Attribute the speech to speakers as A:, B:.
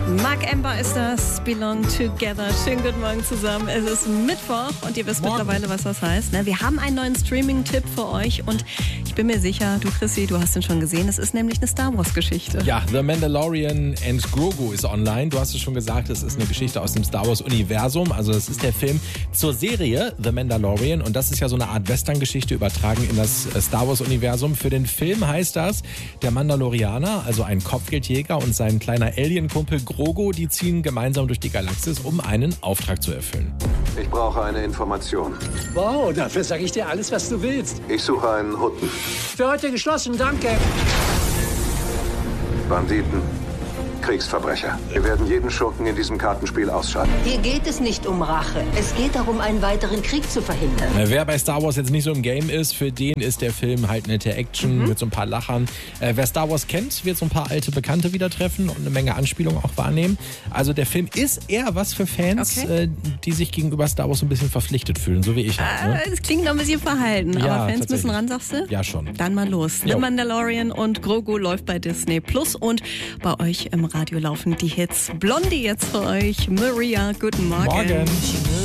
A: Mark Amber ist das, Belong Together. Schönen guten Morgen zusammen. Es ist Mittwoch und ihr wisst mittlerweile, was das heißt. Wir haben einen neuen Streaming-Tipp für euch und ich bin mir sicher, du Chrissy, du hast ihn schon gesehen. Es ist nämlich eine Star Wars-Geschichte.
B: Ja, The Mandalorian and Grogu ist online. Du hast es schon gesagt, es ist eine Geschichte aus dem Star Wars-Universum. Also das ist der Film zur Serie The Mandalorian und das ist ja so eine Art Western-Geschichte übertragen in das Star Wars-Universum. Für den Film heißt das, der Mandalorianer, also ein Kopfgeldjäger und sein kleiner Alien-Kumpel Grogu, die ziehen gemeinsam durch die Galaxis, um einen Auftrag zu erfüllen.
C: Ich brauche eine Information.
D: Wow, dafür sage ich dir alles, was du willst.
C: Ich suche einen Hutten.
D: Für heute geschlossen, danke.
C: Banditen. Kriegsverbrecher. Wir werden jeden Schurken in diesem Kartenspiel ausschalten.
E: Hier geht es nicht um Rache. Es geht darum, einen weiteren Krieg zu verhindern.
B: Wer bei Star Wars jetzt nicht so im Game ist, für den ist der Film halt nette Action mit so ein paar Lachern. Wer Star Wars kennt, wird so ein paar alte Bekannte wieder treffen und eine Menge Anspielungen auch wahrnehmen. Also der Film ist eher was für Fans, die sich gegenüber Star Wars so ein bisschen verpflichtet fühlen, so wie ich.
A: Es klingt noch ein bisschen verhalten,
B: Ja,
A: aber Fans müssen ran, sagst du?
B: Ja, schon.
A: Dann mal los. The Mandalorian und Grogu läuft bei Disney Plus und bei euch im Radio laufen die Hits. Blondie jetzt für euch. Maria, guten Morgen.
B: Morgen.